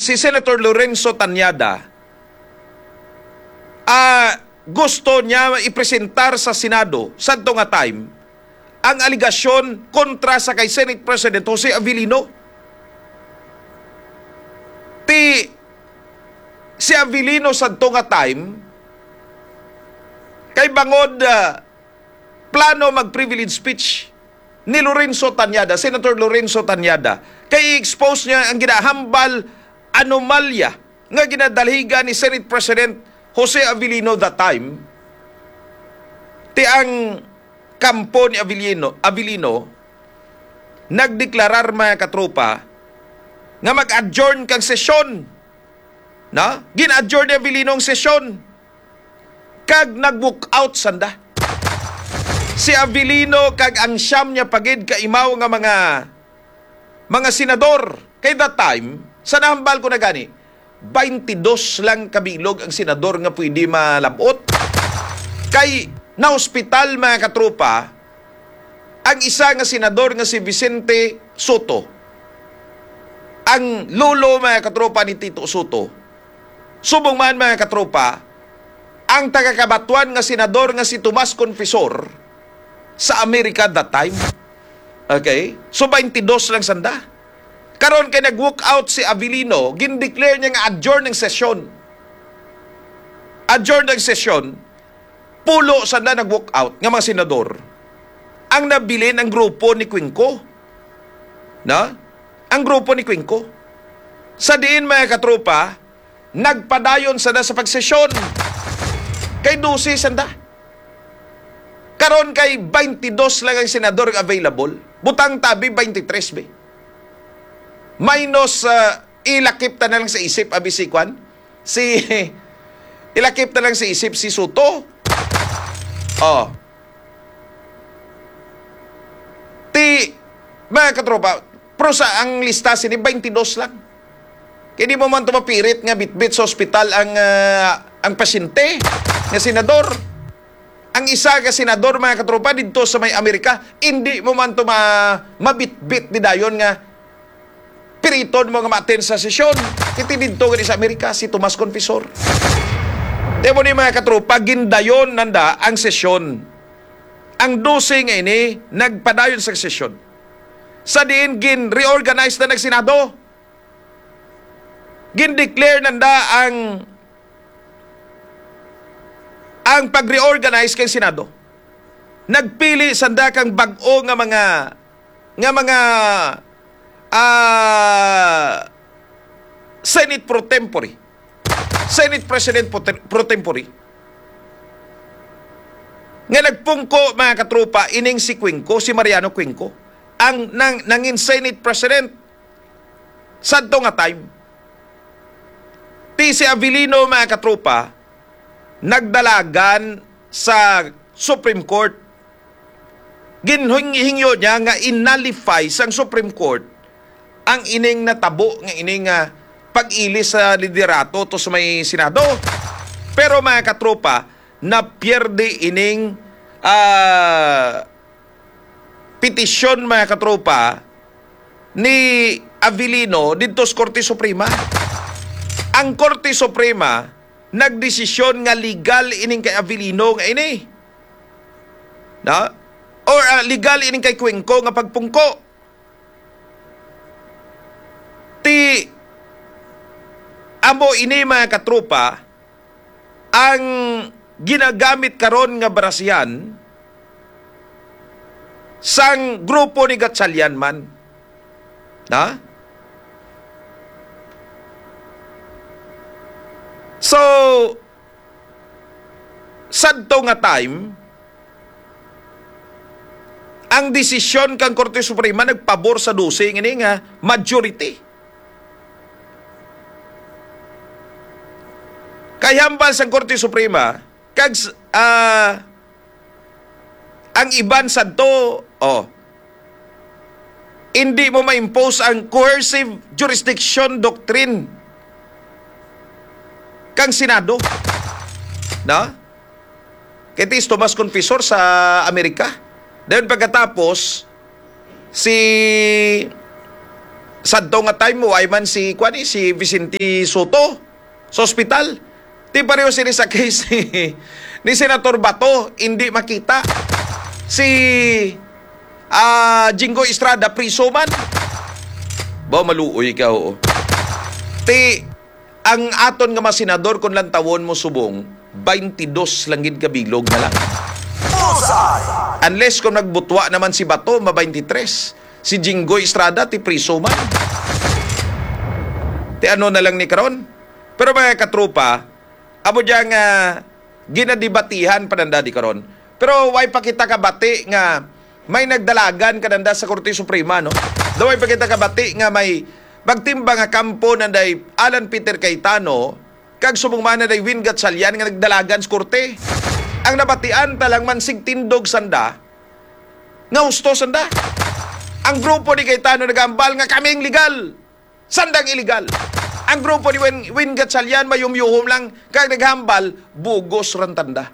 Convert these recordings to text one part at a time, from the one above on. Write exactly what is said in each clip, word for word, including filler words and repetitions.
si Senator Lorenzo Tanyada ah, gusto niya ipresentar sa Senado sa nga time ang aligasyon kontra sa kay Senate President Jose Avellino. Ti si Avellino sa nga time kay bangod uh, plano mag-privilege speech ni Lorenzo Tanyada, Senator Lorenzo Tanyada, kay expose niya ang ginahambal anomalya nga ginadalhigan ni Senate President Jose Avellino that time. Ti ang kampo ni Avellino, Avellino nagdeklarar mga katropa nga mag-adjourn kang sesyon. Na? Gin-adjourn ni Avellino ang sesyon. Kag nag-book out sanda. Si Avellino kag ang siyam niya pagid kaimaw nga mga mga senador. Kay that time, sa nahambal ko na gani, twenty-two lang kabilog ang senador nga pwede malabot. Kay na hospital mga katropa, ang isa nga senador nga si Vicente Soto, ang lolo mga katropa ni Tito Soto, subong man mga katropa, ang tagakabatuan nga senador nga si Tomas Confesor sa Amerika that time. Okay? So twenty-two lang sanda. Karon kay nag-walk out si Avellino, gindeclare niya nga adjourn ng sesyon. Adjourn ng sesyon, pulo sanda nag-walk out nga mga senador. Ang nabilin ang grupo ni Quinco. Na? Ang grupo ni Quinco. Sa diin mga katropa, nagpadayon sanda sa pagsesyon. Kay twelve sanda. Karon kay twenty-two lang ang senador available. Butang tabi twenty-three be. Minus uh, ilakip ta na lang sa isip abisikwan. Si ilakip ta lang sa isip si Soto. Oh. Ti mga katropa, pero sa ang lista sini twenty-two lang. Kaya di mo man tumapirit nga bitbit sa ospital ang uh, ang pasyente nga senador. Ang isa ka senador mga katropa dito sa may Amerika, hindi mo man to ma mabitbit di dayon nga piriton mo nga ma-attend sa sesyon. Kiti dito nga sa Amerika si Tomas Confesor. Demo ni mga katropa, gindayon nanda ang sesyon. Ang twelve nga ini nagpadayon sa sesyon. Sa diin gin reorganize na ng Senado. Gin-declare nanda ang ang pag-reorganize kay Senado. Nagpili sanda kang bag-o nga mga nga mga uh, Senate pro tempore. Senate President pro tempore. Nga nagpungko mga katropa ining si Quinco, si Mariano Quinco, ang nang nangin Senate President sadto nga time. Ti si Avellino mga katropa nagdalagan sa Supreme Court. Ginhingyo niya nga inalify sang Supreme Court ang ining natabo nga ining uh, pag-ilis sa liderato to sa may Senado. Pero mga katropa, napierde ining uh, petisyon mga katropa ni Avellino dito sa Korte Suprema. Ang Korte Suprema nagdesisyon nga legal ining kay Avellino nga ini. Na? Or uh, legal ining kay Quinco nga pagpungko. Ti amo ini mga katropa ang ginagamit karon nga barasyan sang grupo ni Gatchalian man. Na? So, sadto nga time, ang desisyon kang Korte Suprema nagpabor sa twelve ngini nga majority. Kaya hambal sa Korte Suprema, kag uh, ang iban sadto, oh, hindi mo ma-impose ang coercive jurisdiction doctrine kang Senado. Na? Kaya tis Tomas Confesor sa Amerika. Dahil pagkatapos, si Sadto nga time mo ay man si kwani si Vicente Soto sa ospital. Ti pareho sila sa case ni, ni Senator Bato, hindi makita. Si uh, Jingo Estrada, priso man. Ba, maluoy ka, oo. Ti, ang aton nga mga senador kung lang tawon mo subong, twenty-two lang gid kabilog na lang. Unless kung nagbutwa naman si Bato, ma twenty-three. Si Jingo Estrada, ti priso man. Ti ano na lang ni karon. Pero mga katropa, amo diyang uh, ginadibatihan pananda di karon. Pero way pa kita kabati nga may nagdalagan kananda sa Korte Suprema, no? Daway pa kita kabati nga may magtimbang nga kampo nanday Alan Peter Cayetano kag sumungman nanday Win Gatchalian nga nagdalagan sa Korte. Ang nabatian talang mansig tindog sanda nga husto sanda. Ang grupo ni Cayetano nagambal nga kaming legal. Sandang illegal. Ang grupo ni Win, Win Gatchalian mayumyuhom lang kag naghambal bugos rantanda.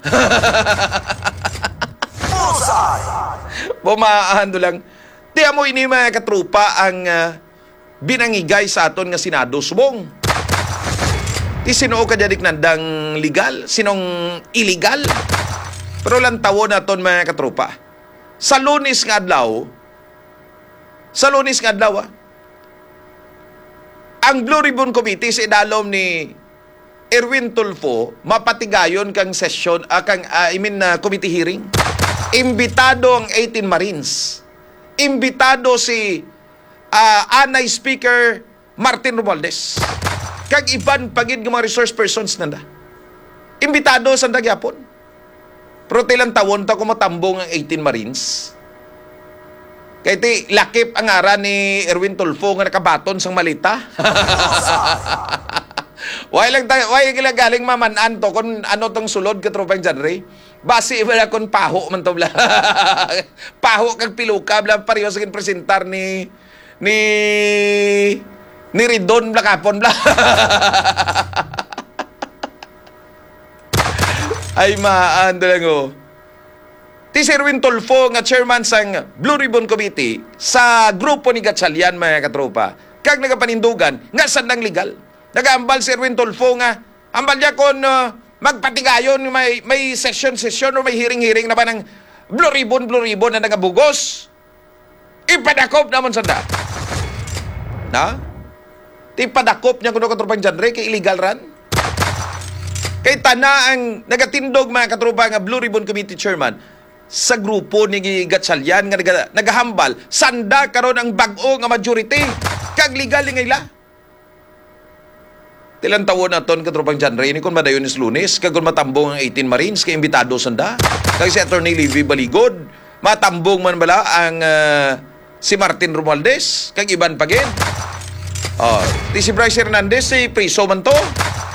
Bumaan do lang. Di mo ini mga katrupa ang uh, binangigay sa aton nga Senado subong. Di sino ka jadik nandang legal, sinong illegal. Pero lang tawon naton mga katrupa. Sa Lunes nga adlaw, sa Lunes nga adlaw, ah, ang Blue Ribbon Committee sa idalom ni Erwin Tulfo mapatigayon kang session, uh, kang, uh, I mean, uh, committee hearing. Imbitado ang eighteen Marines. Imbitado si uh, Anay Speaker Martin Romualdez. Kag iban pagid ng mga resource persons nanda. Imbitado sa nagyapon. Pero tilang tawon ta kumatambong ang eighteen Marines. Kaya ti, lakip ang ara ni Erwin Tulfo nga nakabaton sang malita. Why lang tayo, why gila galing mamanan to kung ano tong sulod ka tropang genre? Basi wala kon paho man to bla. Paho kag piluka bla pareho sa presentar ni ni ni Ridon bla kapon bla. Ay maan lang oh. Ti si Erwin Tulfo nga chairman sang Blue Ribbon Committee sa grupo ni Gatchalian mga katropa. Kag nagapanindugan nga sandang legal. Nagaambal si Erwin Tulfo nga ambal niya kon uh, magpatigayon may may session-session o may hearing-hearing na ba ng Blue Ribbon Blue Ribbon na nagabugos. Ipadakop naman sanda. Na? Ti padakop niya kuno katropang genre kay illegal ran. Kay tana ang nagatindog mga katropa nga Blue Ribbon Committee chairman sa grupo ni Gatchalian nga naga, nagahambal sanda karon ang bag-o nga majority kag legal nga ila. Tilang tawon naton katropang genre ni kun madayon is Lunes kag kun matambong ang eighteen Marines kay imbitado sanda. Kag si Attorney Levy Baligod matambong man bala ang uh, si Martin Romualdez kag iban pagin. Oh, ti si Bryce Hernandez si priso man to.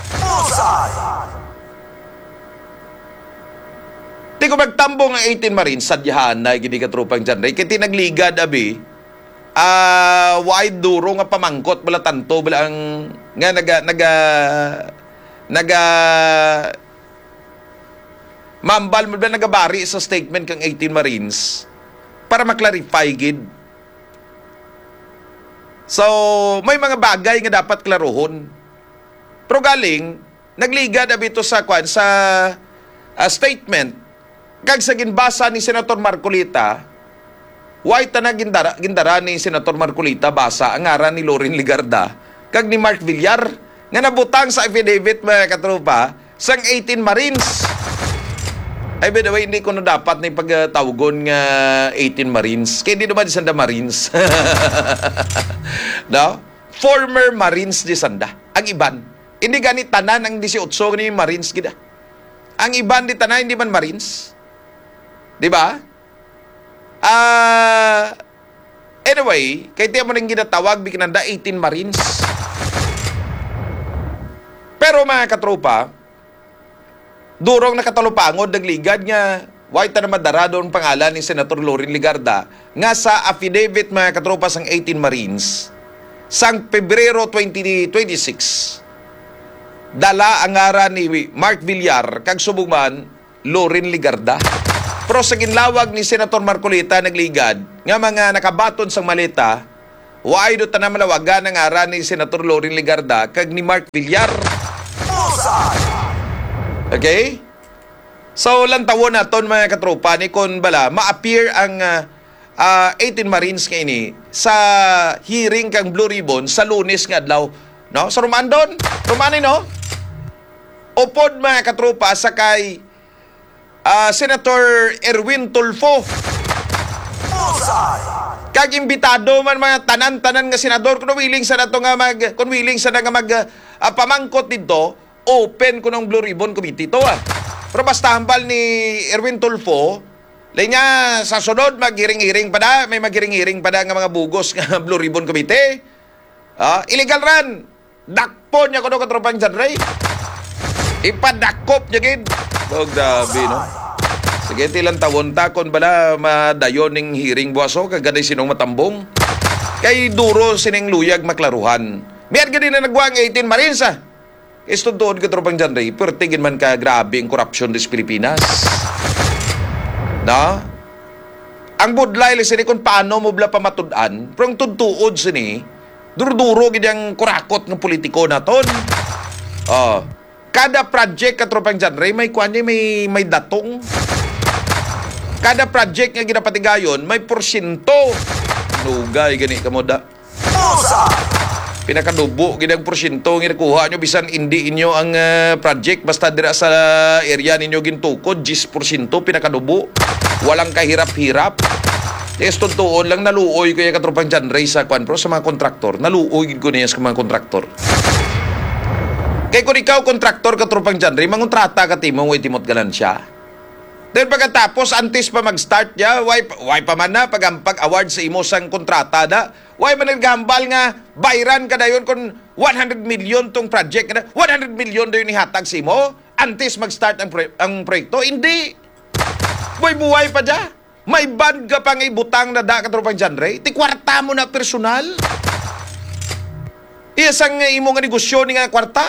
Di ko magtambong ang eighteen Marines, sadyahan na gini katropang genre. Kaya tinagligad, abi, ah, uh, wide duro nga pamangkot, bala tanto, bala ang, nga naga, naga, naga, mambal, bala nagabari sa statement kang eighteen Marines, para maklarify, gid. So, may mga bagay nga dapat klaruhon. Pero galing, nagligad, abi, ito sa, kwan, sa uh, statement, kag sa ginbasa ni Senator Marcolita, why ta na gindara, gindara ni Senator Marcolita basa ang ngaran ni Loren Ligarda kag ni Mark Villar nga nabutang sa affidavit mga katropa sang eighteen Marines. Ay, by the way, hindi ko na dapat na ipagtawgon nga eighteen Marines. Kaya di naman di sanda Marines. No? Former Marines di sanda. Ang iban. Hindi ganit tanan ang eighteen ni Marines gida. Ang iban di tanan hindi man Marines. Di ba? Ah, uh, anyway, kay tiyan mo nang ginatawag bikinanda eighteen Marines. Pero mga katropa, durong nakatalupangod nagligad nga white na madara doon pangalan ni Senator Loren Ligarda nga sa affidavit mga katropa sang eighteen Marines sang Pebrero twenty twenty-six. Dala ang ngaran ni Mark Villar kag subugman Loren Ligarda. Pero sa ginlawag ni Senator Marcolita nagligad nga mga nakabaton sang malita Waay do tanang malawagan ang aran ni Senator Lorin Legarda kag ni Mark Villar. Okay? So, lang tawon na ton mga katropa ni kon bala, ma-appear ang uh, uh, eighteen Marines nga ini sa hearing kang Blue Ribbon sa Lunes nga adlaw. No? Sa Romandon, Romani no? Upod mga katropa sa kay uh, Senator Erwin Tulfo. Kag imbitado man mga tanan-tanan nga senador kung willing sa nato nga mag kung willing sa nga mag uh, pamangkot dito, open ko ng Blue Ribbon Committee to ah. Pero basta hambal ni Erwin Tulfo, lay niya sa sunod maghiring-hiring pa da, may maghiring-hiring pa da nga mga bugos nga Blue Ribbon Committee. Ah, illegal ran. Dakpo niya kuno katropang Janray. Ipadakop niya gid. Bog dabi no. Sige tilang tawon ta kon bala madayon ning hearing buwaso kagaday sinong matambong. Kay duro sining luyag maklaruhan. Miyan gid na nagwang eighteen Marines ah. Istuntuon ka tropang Janray, pero tingin man ka grabe ang korupsyon des Pilipinas. Na? Ang budlay sini kung paano mo bla pamatudan, pero ang tuntuod sini, duro-duro ganyang kurakot ng politiko na ton. Oh, kada project ka tropang Janray, may kuanya, may, may datong. Kada project nga ginapatigayon, may porsyento. Nugay, gani ka mo da. Pinakadubo, ginang porsyento nga nakuha nyo, bisan hindi inyo ang uh, project, basta dira sa area ninyo gintukod, ten porsyento pinakadubo. Walang kahirap-hirap. Yes, tuntuon lang, naluoy ko yung katropang Janray sa kwan, pero sa mga kontraktor, naluoy ko niya sa mga kontraktor. Kaya kung ikaw kontraktor katropang Janray, mangontrata ka timong, way timot galan siya. Then pagkatapos, antes pa mag-start niya, why, why pa man na, pag, pag-award sa imo sang kontrata na, why man naggambal nga, bayran ka na yun kung one hundred million tong project na, one hundred million na yun ihatag sa imo, antes mag-start ang, pre- ang proyekto, hindi. Buhay-buhay pa dya. May band ka pang ibutang na da katropang Janray, ti kwarta mo na personal. Iyasang imo nga negosyo ni nga kwarta.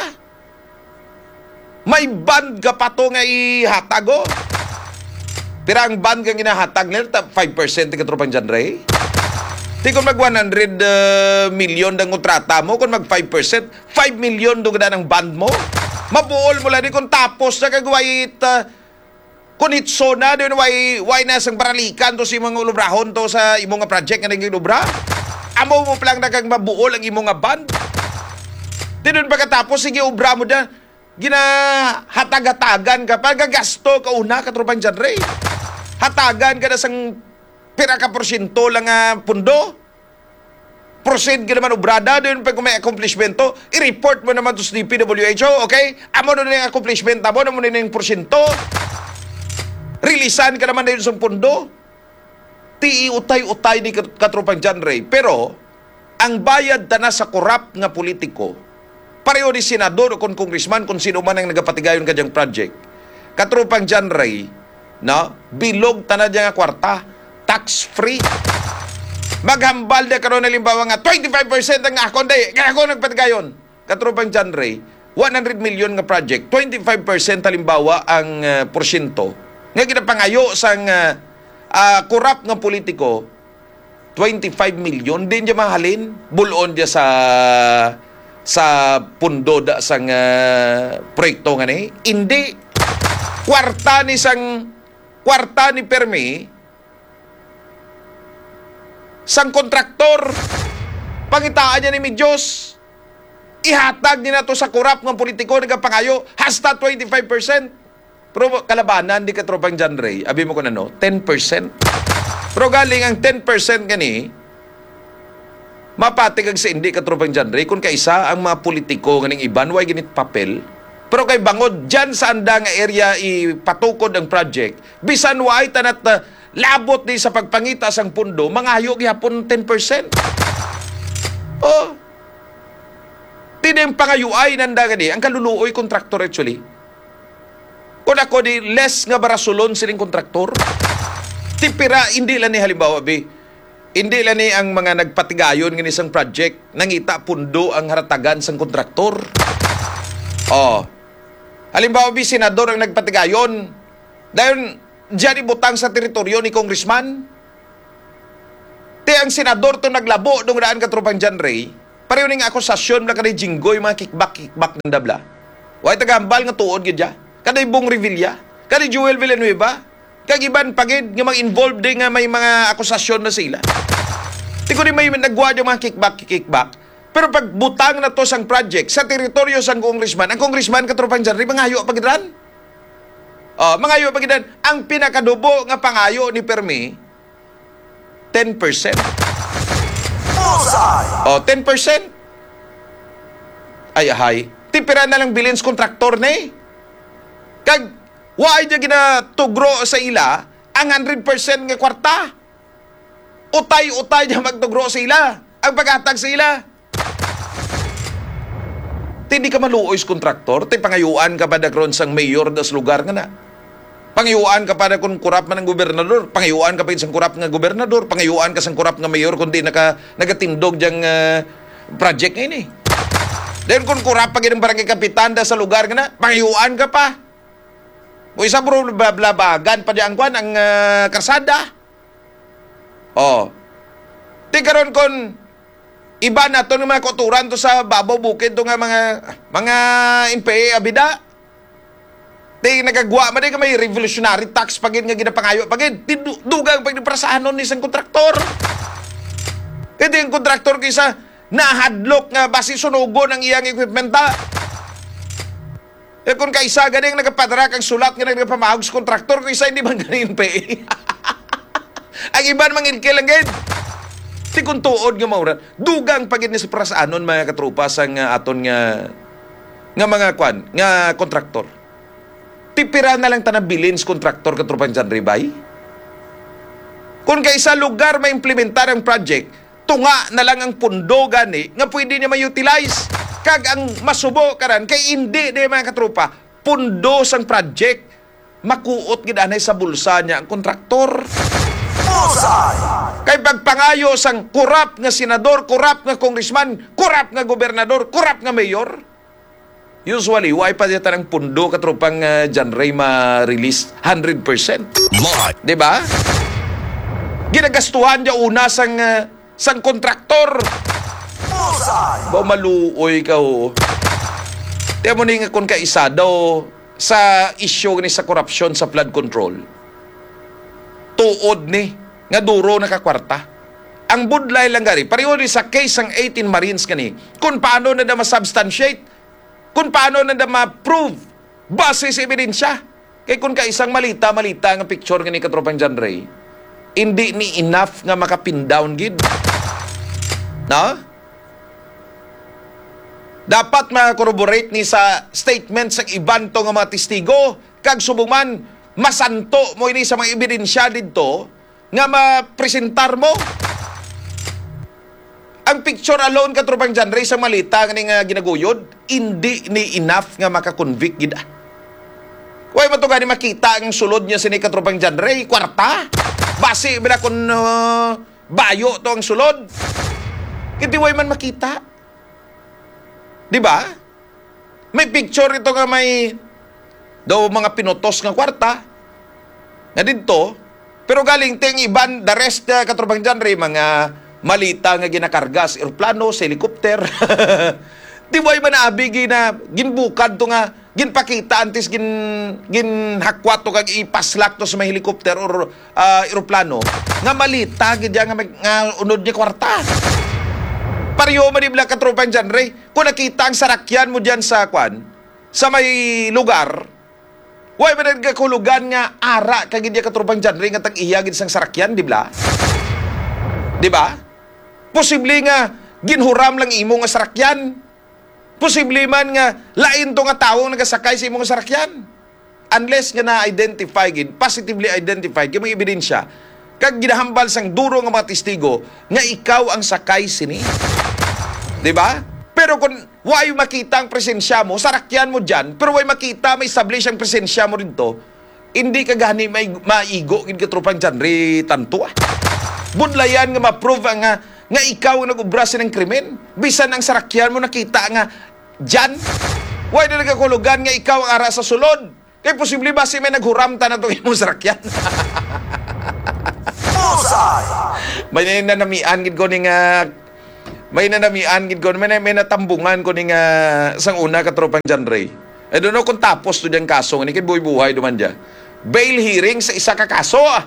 May band ka pa to nga ihatag o. Pero ang band kang ginahatag nila, five percent ka tropang Janray. Di kung mag one hundred uh, million ng kontrata mo, kung mag five percent, five million doon ka ng band mo. Mabuol mo lang, di kung tapos na kagawait, uh, kung hitso na, di why, why nasang baralikan to sa imong ulubrahon to sa imong project nga naging ulubra. Amo mo palang na kang mabuol ang imong band. Di doon pagkatapos, sige ubra mo na, ginahatag-hatagan ka, pagagasto ka una ka tropang Janray. Hatagan ka na sang pira ka porsyento lang nga pundo. Proceed ka naman ubrada, doon pag may accomplishmento, i-report mo naman to sa D P W H O, okay? Amo na yung accomplishment mo, amo na yung porsyento. Rilisan ka naman na yun sa pundo. Ti utay-utay ni katropang Janray. Pero, ang bayad ta na sa korap nga politiko, pareho ni senador o kung congressman, kung sino man ang nagapatigayon ka dyang project, katropang Janray, no? Bilog tanad nga kwarta, tax-free. Maghambal na karon halimbawa nga twenty-five percent ang akon day, kaya ako nagpatigayon. Katropang Janray, one hundred million nga project, twenty-five percent halimbawa ang uh, porsyento. Nga ginapangayo sang uh, uh, korap nga politiko, twenty-five million, din niya mahalin, bulon niya sa sa pundo da sang uh, proyekto nga ni. Hindi. Kwarta ni sang kwarta ni Permi sang kontraktor, pangitaan niya ni Midyos, ihatag niya na to sa korap ng politiko, nagapangayo, hasta twenty-five percent. Pero kalabanan, di ka tropang Janray, abi mo ko na no, ten percent. Pero galing ang ten percent gani, mapatigag sa hindi ka tropang Janray, kung kaisa ang mga politiko ganing iban, way ginit papel, pero kay bangod, dyan sa anda nga area ipatukod ang project, bisan way tanat uh, labot di sa pagpangita sang pundo, mangayo gyapon ten percent. Oh. Tineng pangayuay nanda gani, ang kaluluoy kontraktor actually. Kung ako di less nga barasulon siling kontraktor, tipira, hindi lang ni halimbawa, bi, hindi lang ni ang mga nagpatigayon ng isang project, nangita pundo ang haratagan sang kontraktor. Oh. Halimbawa, bi, senador ang nagpatigayon, dahil diyan ibutang sa teritoryo ni congressman. Te ang senador to naglabo nung daan katropang John Ray, pareho ning akusasyon na kanay Jinggoy mga kickback-kickback ng dabla. Way tagambal nga tuod gid ya. Kanay Bong Revilla, kanay Joel Villanueva, kag iban pagid nga mag-involved din nga may mga akusasyon na sila. Ti ko ni may nagwa yung mga kickback-kickback. Pero pag butang na to sang project sa teritoryo sang congressman, ang congressman katropang John Ray, mangayo pagidran. Oh, mangayo pagidran. Ang pinakadubo nga pangayo ni Permi, ten percent. Oh, ten percent. Ay, ahay. Tipira na lang bilins kontraktor na eh. Kag, waay niya ginatugro sa ila, ang one hundred percent nga kwarta. Utay-utay niya magtugro sa ila. Ang paghatag sa ila. Hindi ka maluoy sa kontraktor, ti pangayuan ka pa na kron sang mayor das lugar nga na. Pangayuan ka pa na kung kurap man ng gobernador, pangayuan ka pa sang kurap nga gobernador, pangayuan ka sang kurap nga mayor kundi naka, nagatindog diyang uh, project ngayon eh. Then kung kurap pa ng barangay kapitan da sa lugar nga na, pangayuan ka pa. O isa bro, blabagan pa diyang kwan, ang uh, karsada. Oh. Ti karon kon iba na to ng mga kuturan to sa babaw bukid to nga mga mga N P A abida. Di nagagwa man di ka may revolutionary tax pagid nga ginapangayo pagid. Di dugang pag prasahanon ni isang kontraktor. Kaya yung kontraktor kaysa nahadlok nga basi sunugon ang iyang equipment ta. E kung kaisa ganing nagapadrak ang sulat nga nagpamahog sa kontraktor, kaysa hindi man ganing N P A. Ang iban mangilkil lang gid. Ti kung tuod nga mauran, dugang pagid ni sa prasaanon mga katropa sang uh, aton nga nga mga kwan, nga kontraktor. Tipira na lang tanang bilin sa kontraktor katropan John Ray bay. Kung kaysa lugar maimplementar ang project, tunga na lang ang pundo gani nga pwede niya ma-utilize. Kag ang masubo karan kay hindi di mga katropa, pundo sang project makuot gid anay sa bulsa niya ang kontraktor. Kay pagpangayo sang kurap nga senador, kurap nga congressman, kurap nga gobernador, kurap nga mayor, usually why pa dito ng pundo katropang uh, John Ray ma-release one hundred percent. Di ba? Ginagastuhan niya una sang uh, sang kontraktor. Ba maluoy ka o. Tiyan mo ni nga kung kaisa daw sa issue ni sa korupsyon sa flood control. Tuod ni nga duro nakakwarta. Ang budlay lang gari, pareho ni sa case ng eighteen Marines kani, kung paano na da ma-substantiate, kung paano na da ma-prove, base sa ebidensya. Kaya kung kaisang malita-malita nga picture nga ni katropang John Ray, hindi ni enough nga makapin down gid. No? Dapat ma-corroborate ni sa statement sa iban to nga mga testigo, kag subuman, masanto mo ini sa mga ebidensya dito, nga ma-presentar mo. Ang picture alone katropang John Ray sa malita nga nga ginaguyod, hindi ni enough nga makakonvict gid. Way mo to gani makita ang sulod niya sini katropang John Ray, kwarta. Base bila kun uh, bayo to ang sulod. Hindi way man makita. Di ba? May picture ito nga may daw mga pinutos nga kwarta. Nga dito, pero galing ting iban, the rest uh, katropang John Ray, mga malita nga ginakarga sa aeroplano, sa helicopter. Di ba yung manabigi na ginbukad to nga, ginpakita antes gin, ginhakwat to kag ipaslak to sa may helicopter or uh, aeroplano, nga malita, gidya nga, nga unod niya kwarta. Pariyo man ibla katropang John Ray, kung nakita ang sarakyan mo dyan sa kwan, sa may lugar, way man nagkakulugan nga ara kagid ya katropang John Ray nga tag-iyagid sang sarakyan, di ba? Di ba? Posible nga ginhuram lang imo nga sarakyan. Posible man nga lain to nga tawo nagasakay sa imo nga sarakyan. Unless nga na-identify gid, positively identified kay mga ebidensya, kag ginahambal sang duro nga mga testigo nga ikaw ang sakay sini. Di ba? Pero kung way makita ang presensya mo, sarakyan mo dyan, pero way makita, may establish ang presensya mo dito, hindi ka gani may maigo gid katropang John Ray tanto ah. Budlayan nga ma-prove nga, nga ikaw ang nag-ubra ng krimen. Bisan ang sarakyan mo nakita nga dyan, way na nagkakulugan nga ikaw ang ara sa sulod. Kaya posible ba si may naghuramta na itong imong sarakyan? May nanamian gid ko ning uh, may nanamian gid ko, may, may natambungan ko ning uh, sang una katropang John Ray. I don't know kung tapos to diyang kaso, ni kid buhay-buhay duman dya. Bail hearing sa isa ka kaso ah.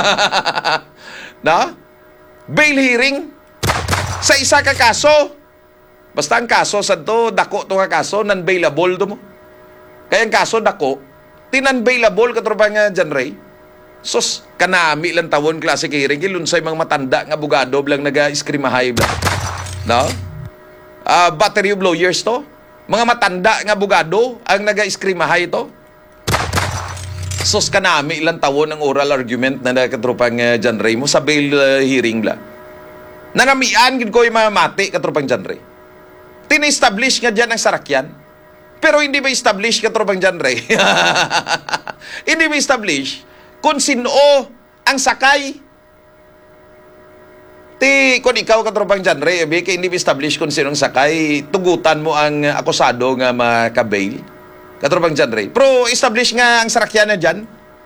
Na? Bail hearing sa isa ka kaso. Basta ang kaso sa to, dako to ka kaso, non-bailable to mo. Kaya ang kaso dako, tinan-bailable katropang uh, John Ray. Sos, kanami lang tawon klase hearing, ilunsay mga matanda nga abogado blang naga-iskrimahay blang. No? Uh, battery of lawyers to. Mga matanda nga abogado ang naga-iskrimahay to. Sos, kanami lang tawon ang oral argument na katropang uh, John Ray mo sa bail uh, hearing blang. Nanamian gid ko yung mga mati katropang John Ray. Tina-establish nga dyan ang sarakyan. Pero hindi ba establish katropang John Ray? Hindi ba establish kung sino ang sakay? Ti, kung ikaw katropang John Ray, abi, kaya hindi ba establish kung sino ang sakay, tugutan mo ang akusado nga makabail? Katropang John Ray. Pero establish nga ang sarakyan na dyan.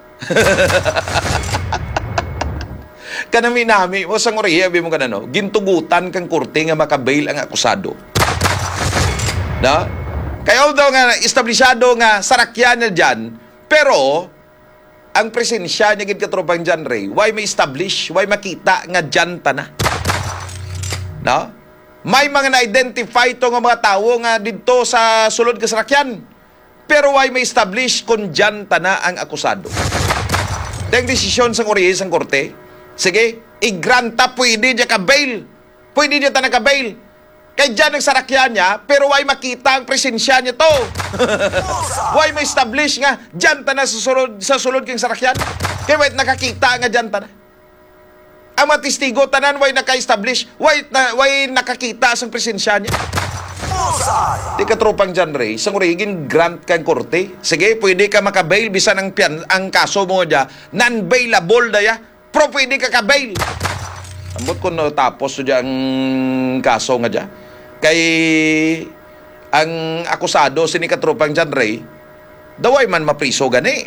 Kanami-nami mo sang orihe, abi mo ka na, no? Gintugutan kang kurte nga makabail ang akusado. Na? Kaya daw nga establishado nga sarakyan na dyan, pero ang presensya niya gid katropang John Ray, why may establish, why makita nga dyan ta na. No? May mga na-identify to nga mga tao nga dito sa sulod ka sarakyan, pero why may establish kung dyan ta na ang akusado. Dahil desisyon sa orihe sang korte, sige, i-granta pwede dyan ka bail, pwede dyan ta na ka bail. Kaya dyan ang sarakyan niya, pero why makita ang presensya niya to? Why may establish nga, dyan ta na sa sulod, sa sulod kang sarakyan? Kaya why nakakita nga dyan ta na? Ang mga testigo, tanan, why naka-establish? Why, na, why nakakita sa presensya niya? Di ka tropang John Ray, isang origin grant kang korte. Sige, pwede ka makabail, bisan ang, pian, ang kaso mo dyan, non-bailable daya, pero pwede ka kabail. Ambot ko no, tapos so dyan ang kaso nga dyan. Kay ang akusado sini katropang John Ray, daway man mapriso gani.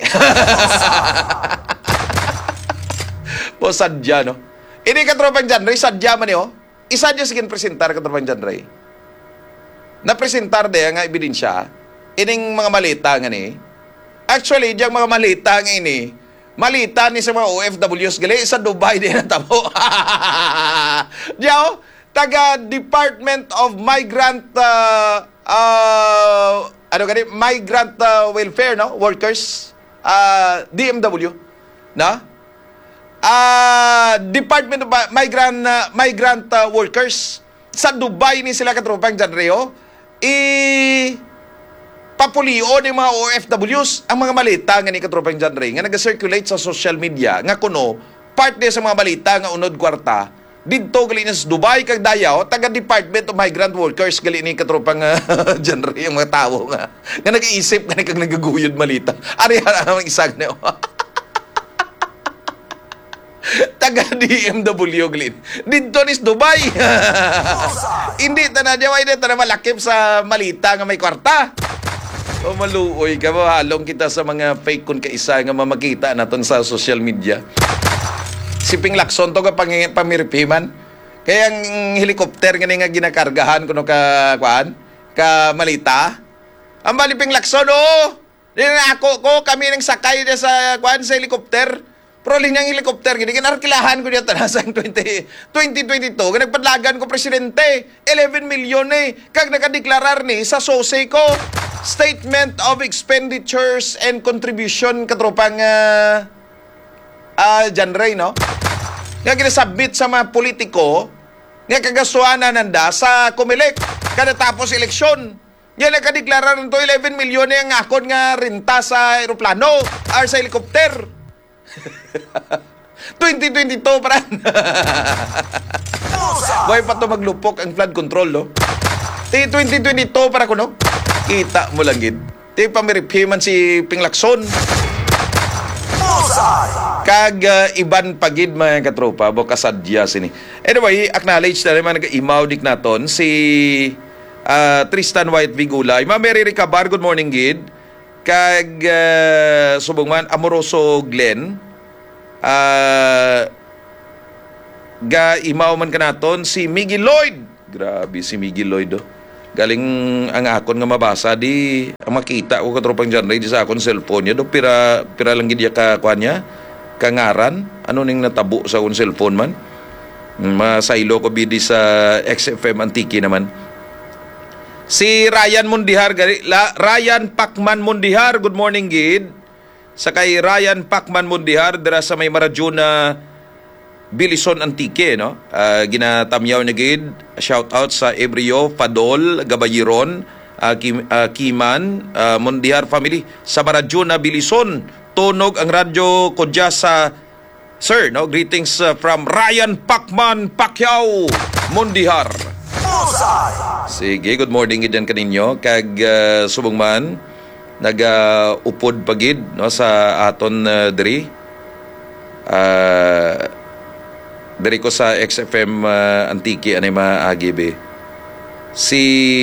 Po sadya no. Ini katropang John Ray sadya man yo. Isa dya sigin presentar katropang John Ray. Na presentar de nga ebidensya ining mga malita nga ni. Actually diyang mga malita nga ini, malita ni sa mga O F Ws gali sa Dubai din ang tabo. Diyaw, taga Department of Migrant uh, uh, ano gani Migrant uh, Welfare no workers, uh, D M W na uh, Department of Migrant uh, Migrant uh, Workers sa Dubai ni sila katropang John Ray i papulio ng mga O F Ws ang mga malita nga ni katropang John Ray nga nag-circulate sa social media nga kuno part niya sa mga balita nga unod kwarta didto gali na sa Dubai kag dayaw taga Department of Migrant Workers gali ni katropang uh, John Ray ang mga tawo nga nga nag-iisip nga kag nagaguyod malita ari ang isang na taga D M W gali didto ni sa Dubai. Hindi ta na jaway na ta na malakip sa malita nga may kwarta. O maluoy ka ba, halong kita sa mga fake kun kaisa nga mamakita naton sa social media. Si Ping Lacson to ka pang pamirpiman. Kaya ang helicopter nga nga ginakargahan kuno ka kuan, ka malita. Ang bali Ping Lacson oh. Dili na ako ko kami nang sakay sa kuan sa helicopter. Pero linyang helicopter gini kinarkilahan ko diya sa twenty twenty-two nga nagpadlagan ko presidente eleven milyon eh kag nakadeklarar ni sa S O S E ko Statement of Expenditures and Contribution katropang uh, uh, John Ray no nga ginasabit sa mga politiko nga kagasuanan nanda sa Comelec kada tapos eleksyon. Yan nakadeklarar nito eleven milyon eh ang akon nga renta sa aeroplano or sa helicopter. twenty twenty-two paran. Boy pa to maglupok ang flood control no. Ti twenty twenty-two para kuno. Kita mo lang gid. Ti pamiriphiman si Ping Lacson. Kag uh, iban pagid mga katropa bo kasadya sini. Anyway, acknowledge na naman nag-imaw dik naton si uh, Tristan White Vigulay. Ma Mary Ricabar, good morning gid. Kag uh, subong man Amoroso Glenn. Uh, ga imaw man kanaton si Miggy Lloyd. Grabe si Miggy Lloyd, oh. Galing ang akon nga mabasa di ang makita ko katropang John Ray di sa akon cellphone niya do pira pira lang gid ya ka kuan niya kangaran ano ning natabo sa akon cellphone man. Masaylo ko bidi sa X F M Antique naman. Si Ryan Mundihar, la, Ryan Pacman Mundihar, good morning gid. Sa kay Ryan Pacman Mundihar dira sa may Maradyo na Bilison Antique, no? Uh, ginatamyaw na gid. Shout out sa Ebrio, Fadol, Gabayiron, uh, Kim, uh, Kiman, uh, Mundihar family sa Maradyo na Bilison. Tunog ang radyo ko dya sa sir, no? Greetings uh, from Ryan Pacman Pacquiao Mundihar. Sige, good morning gid kaninyo kag uh, subong man naga-upod pagid no sa aton uh, diri. Uh, diri ko sa X F M uh, Antique anay maagi be. Si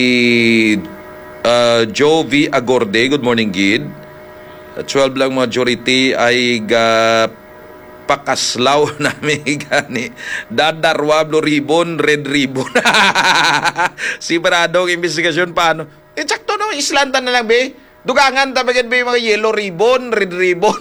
uh, Joe V. Agorde, good morning gid. twelve lang majority ay ga pakaslaw namin gani. Dadarwa, blue ribbon, red ribbon. Si Paradong investigasyon paano? Eh, sakto no, Islanda na lang be. Dugangan tabagan ba yung mga yellow ribbon, red ribbon?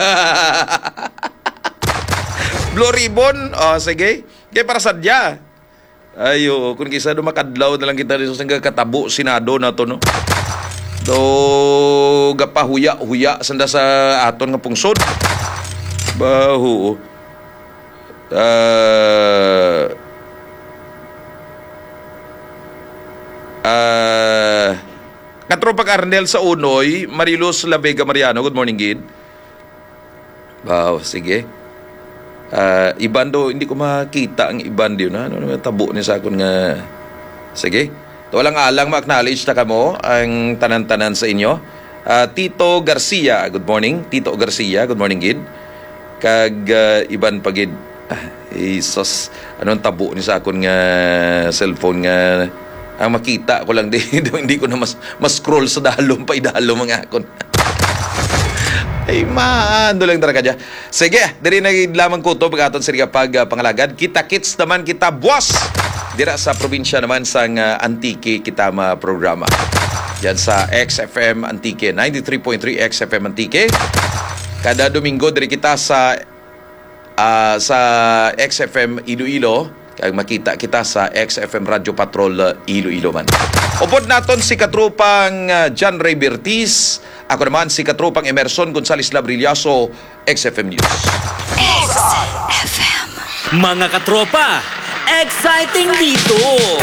Blue ribbon? O, oh, sige. Kaya para sadya. Ayo, kung kisa dumakadlaw na lang kita dito sa katabo, Senado na to, no? Do, gapahuya-huya sanda sa aton nga pungsod. Bahu. Uh, uh, Katropang Arnel sa Unoy, Marilos La Vega Mariano, good morning gid. Wow, sige. Uh, iban do, hindi ko makita ang iban diyo na. Ano naman tabo ni sa akon nga. Sige. To lang alang ma-acknowledge na kamo ang tanan-tanan sa inyo. Uh, Tito Garcia, good morning. Tito Garcia, good morning gid. Kag uh, iban pagid. Ah, Jesus, anong tabo ni sa akon nga cellphone nga ang makita ko lang di, hindi ko na mas, mas scroll sa dalom pa idalom ang akon. Ay man, do lang talaga dyan. Sige, diri na lamang ko to pag aton sa pag uh, pangalagad. Kita-kits naman kita buwas. Dira sa probinsya naman sa uh, Antique kita ma programa. Diyan sa X F M Antique, ninety-three point three X F M Antique. Kada Domingo diri kita sa uh, sa X F M Iloilo. Kaya makita kita sa X F M Radio Patrol uh, Iloilo man. Upod naton si katrupang uh, John Ray Bertiz. Ako naman si katrupang Emerson Gonzales Labrillaso, X F M News. X F M. Mga katropa, exciting dito!